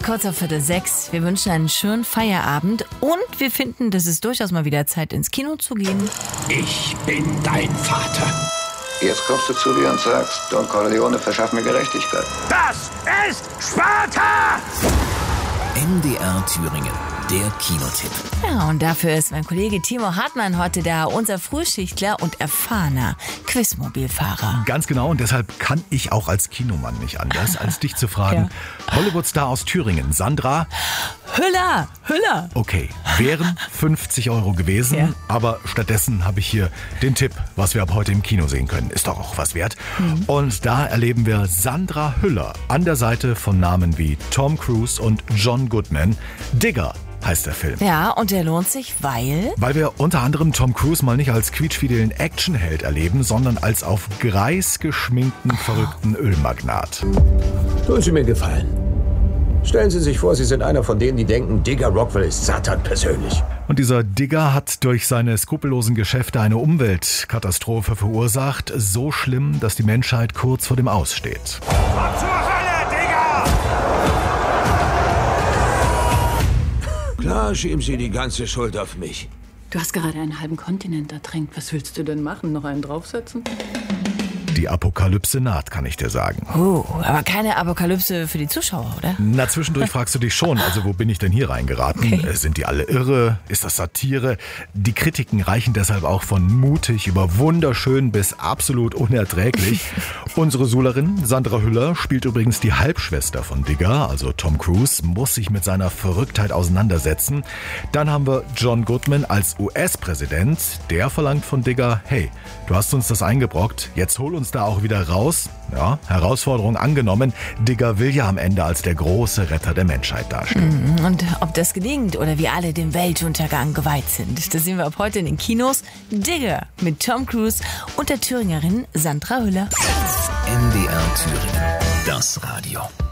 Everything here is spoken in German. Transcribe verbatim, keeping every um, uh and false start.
ist kurz auf Viertel sechs. Wir wünschen einen schönen Feierabend und wir finden, dass es durchaus mal wieder Zeit ins Kino zu gehen. Ich bin dein Vater. Jetzt kommst du zu mir und sagst, Don Corleone verschafft mir Gerechtigkeit. Das ist Sparta! M D R Thüringen, der Kinotipp. Ja, und dafür ist mein Kollege Timo Hartmann heute da, unser Frühschichtler und erfahrener Quizmobilfahrer. Ganz genau, und deshalb kann ich auch als Kinomann nicht anders, als dich zu fragen. Ja. Hollywood-Star aus Thüringen, Sandra Hüller, Hüller. Okay, wären fünfzig Euro gewesen, ja. aber stattdessen habe ich hier den Tipp, was wir ab heute im Kino sehen können. Ist doch auch was wert. Mhm. Und da erleben wir Sandra Hüller an der Seite von Namen wie Tom Cruise und John Goodman. Digger heißt der Film. Ja, und der lohnt sich, weil? Weil wir unter anderem Tom Cruise mal nicht als quietschfidelen Actionheld erleben, sondern als auf Greis geschminkten, verrückten Ölmagnat. Tun Sie mir Gefallen. Stellen Sie sich vor, Sie sind einer von denen, die denken, Digger Rockwell ist Satan persönlich. Und dieser Digger hat durch seine skrupellosen Geschäfte eine Umweltkatastrophe verursacht. So schlimm, dass die Menschheit kurz vor dem Aus steht. Komm zur Hölle, Digger! Klar schieben Sie die ganze Schuld auf mich. Du hast gerade einen halben Kontinent ertränkt. Was willst du denn machen? Noch einen draufsetzen? Die Apokalypse naht, kann ich dir sagen. Oh, aber keine Apokalypse für die Zuschauer, oder? Na, zwischendurch fragst du dich schon, also wo bin ich denn hier reingeraten? Okay. Sind die alle irre? Ist das Satire? Die Kritiken reichen deshalb auch von mutig über wunderschön bis absolut unerträglich. Unsere Sulerin Sandra Hüller spielt übrigens die Halbschwester von Digger, also Tom Cruise, muss sich mit seiner Verrücktheit auseinandersetzen. Dann haben wir John Goodman als U S-Präsident. Der verlangt von Digger, hey, du hast uns das eingebrockt, jetzt hol uns da auch wieder raus. Ja, Herausforderung angenommen. Digger will ja am Ende als der große Retter der Menschheit dastehen. Und ob das gelingt oder wir alle dem Weltuntergang geweiht sind, das sehen wir ab heute in den Kinos. Digger mit Tom Cruise und der Thüringerin Sandra Hüller. M D R Thüringen, das Radio.